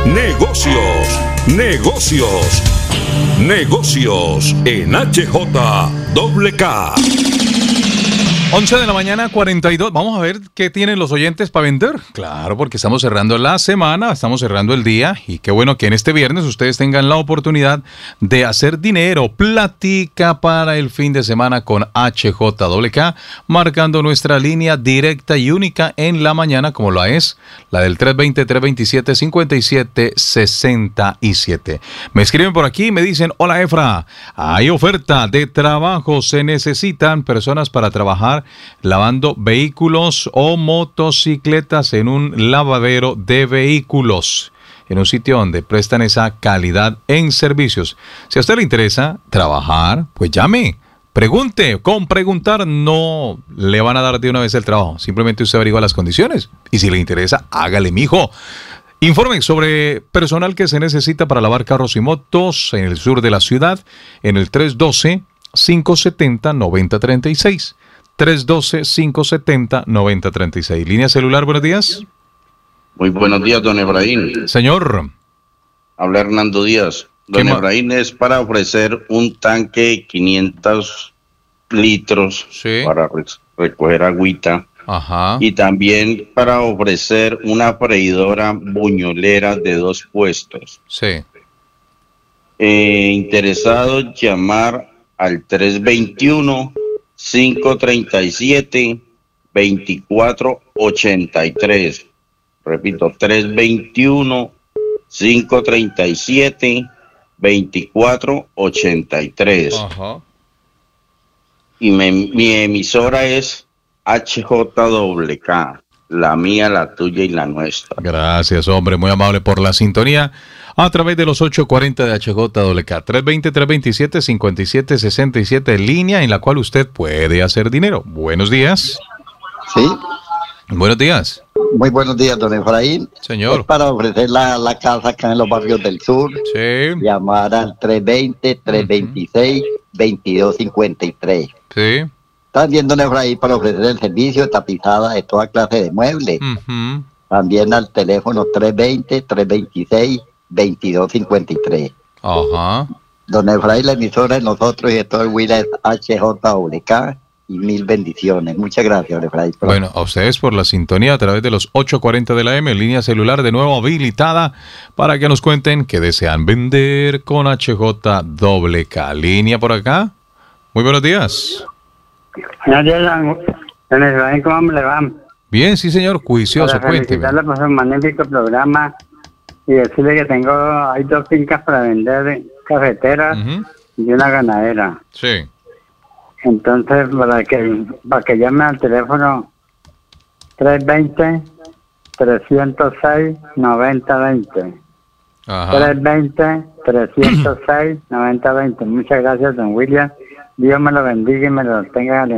Negocios, negocios, negocios en HJWK. 11 de la mañana, 42. Vamos a ver qué tienen los oyentes para vender. Claro, porque estamos cerrando la semana, estamos cerrando el día. Y qué bueno que en este viernes ustedes tengan la oportunidad de hacer dinero. Platica para el fin de semana con HJWK, marcando nuestra línea directa y única en la mañana, como la es, la del 320-327-5767. Me escriben por aquí y me dicen: hola Efra, hay oferta de trabajo, se necesitan personas para trabajar lavando vehículos o motocicletas en un lavadero de vehículos, en un sitio donde prestan esa calidad en servicios. Si a usted le interesa trabajar, pues llame, pregunte. Con preguntar no le van a dar de una vez el trabajo, simplemente usted averigua las condiciones y si le interesa, hágale, mijo. Informe sobre personal que se necesita para lavar carros y motos en el sur de la ciudad en el 312-570-9036. 312-570-9036. Línea celular, buenos días. Muy buenos días, don Efraín. Señor. Habla Hernando Díaz. Don Efraín, es para ofrecer un tanque de 500 litros, sí, para recoger agüita. Ajá. Y también para ofrecer una freidora buñolera de 2 puestos. Sí. Interesado, llamar al 321-537-2483. Repito, 321-537-2483. Ajá. Y mi emisora es HJWK, la mía, la tuya y la nuestra. Gracias, hombre, muy amable por la sintonía a través de los 840 de HJWK. 320-327-5767, línea en la cual usted puede hacer dinero. Buenos días. Sí. Buenos días. Muy buenos días, don Efraín. Señor. Es para ofrecer la casa acá en los barrios del sur. Sí. Llamar al 320-326-2253. Sí. También, don Efraín, para ofrecer el servicio de tapizada de toda clase de muebles. También al teléfono 320-326-2253. Ajá. Don Efraín, la emisora de nosotros y de todo el Huila es HJWK. Y mil bendiciones. Muchas gracias, don Efraín. Bueno, a ustedes por la sintonía a través de los 840 de la M, línea celular de nuevo habilitada para que nos cuenten que desean vender con HJWK. Línea por acá. Muy buenos días. Buenos días, don Efraín, ¿cómo me le va? Bien, sí, señor, juicioso, cuénteme. Felicitarle por su magnífico programa y decirle que hay 2 fincas para vender, cafeteras y una ganadera. Sí. Entonces, para que llame al teléfono 320-306-9020. Ajá. 320-306-9020. Muchas gracias, don William. Dios me lo bendiga y me lo tenga